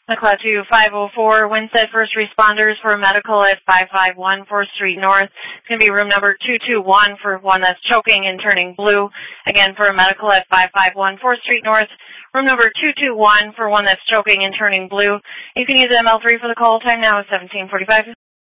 McLeod 504, Winstead First Responders for medical at 551 4th Street North. It's going to be room number 221 for one that's choking and turning blue. Again, for a medical at 551 4th Street North. Room number 221 for one that's choking and turning blue. You can use ML3 for the call. Time now is 17:45.